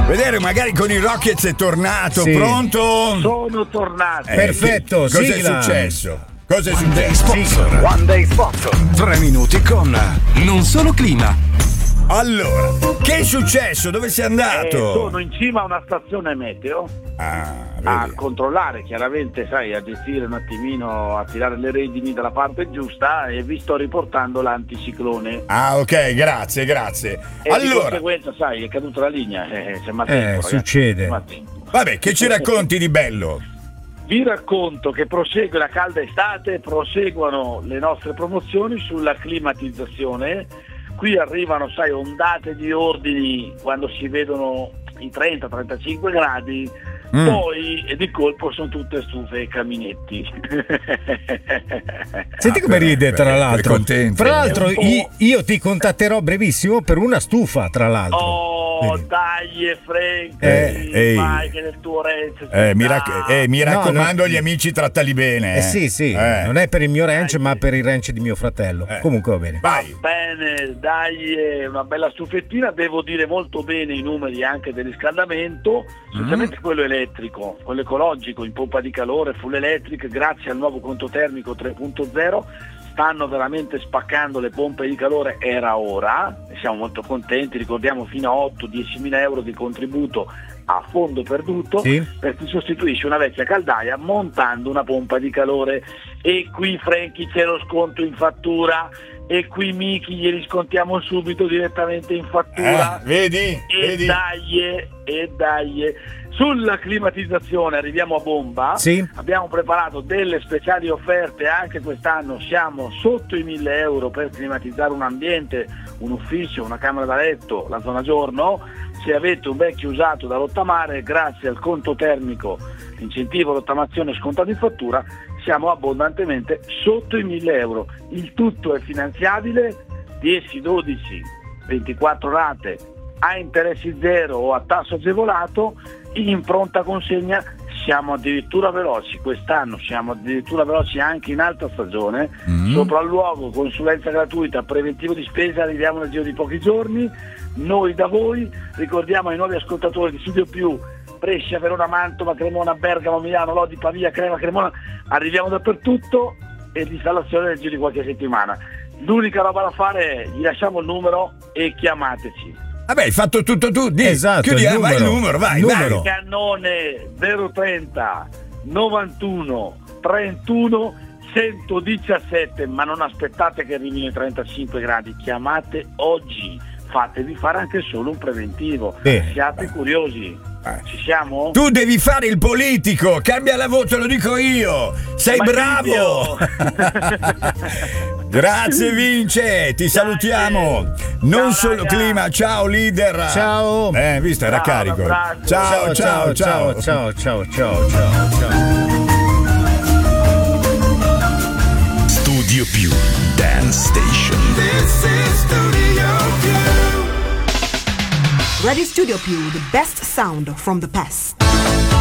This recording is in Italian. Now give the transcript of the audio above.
vedere magari con i Rockets è tornato. Sì. Pronto? Sono tornato. Perfetto, Cos'è sigla. successo? Cosa è One Day successo? Sponsor. One Day Sponsor. 3 minuti con Non Solo Clima. Allora, che è successo? Dove sei andato? Sono in cima a una stazione meteo a Vedi. controllare, chiaramente, sai, a gestire un attimino, a tirare le redini dalla parte giusta, e vi sto riportando l'anticiclone. Ok, grazie. E di Allora, conseguenza, sai, è caduta la linea, c'è tempo, succede. vabbè, che ci racconti di bello? Vi racconto che prosegue la calda estate, proseguono le nostre promozioni sulla climatizzazione. Qui arrivano, sai, ondate di ordini quando si vedono i 30-35 gradi, poi di colpo sono tutte stufe e caminetti. Senti come ride, tra l'altro. contento. Tra l'altro io ti contatterò brevissimo per una stufa, tra l'altro. Oh, dai, Frank, ehi. vai che nel tuo ranch Mi raccomando, no. gli amici, trattali bene. Sì, non è per il mio ranch, ma per il ranch di mio fratello. Comunque va bene. Vai. Bene, dai, una bella stufettina. Devo dire molto bene i numeri anche del riscaldamento, specialmente quello elettrico, quello ecologico in pompa di calore, full electric, grazie al nuovo conto termico 3.0. Stanno veramente spaccando le pompe di calore, era ora, e siamo molto contenti. Ricordiamo fino a 8-10.000 euro di contributo a fondo perduto, Sì. per chi sostituisce una vecchia caldaia montando una pompa di calore. E qui, Franky, c'è lo sconto in fattura, e qui Miki gli riscontiamo subito direttamente in fattura. Vedi? E dai, sulla climatizzazione arriviamo a bomba. Sì. Abbiamo preparato delle speciali offerte anche quest'anno, siamo sotto i 1.000 euro per climatizzare un ambiente, un ufficio, una camera da letto, la zona giorno. Se avete un vecchio usato da rottamare, grazie al conto termico, incentivo rottamazione scontato in fattura, siamo abbondantemente sotto i 1.000 euro. Il tutto è finanziabile, 10, 12, 24 rate a interessi zero o a tasso agevolato, in pronta consegna. Siamo addirittura veloci quest'anno, siamo addirittura veloci anche in alta stagione. Sopralluogo, consulenza gratuita, preventivo di spesa, arriviamo nel giro di pochi giorni. Noi da voi, ricordiamo ai nuovi ascoltatori di Studio Più, Brescia, Verona, Mantova, Cremona, Bergamo, Milano, Lodi, Pavia, Crema, Cremona, arriviamo dappertutto, e l'installazione nel giro di qualche settimana. L'unica roba da fare è: gli lasciamo il numero e chiamateci. Vabbè, hai fatto tutto tu. Esatto, Chiudiamo, il vai il numero. numero, vai. Numero. Cannone 030 91 31 117, ma non aspettate che arrivino i 35 gradi, chiamate oggi, fatevi fare anche solo un preventivo. Siate curiosi. Ci siamo? Tu devi fare il politico, cambia la voce, lo dico io. Sei bravo. Grazie Vince, ti salutiamo. Non solo raga. clima, ciao leader. Ciao. Visto, era carico. abbraccio. Ciao. Studio Più Dance Station. Radio Studio Più, the best sound from the past.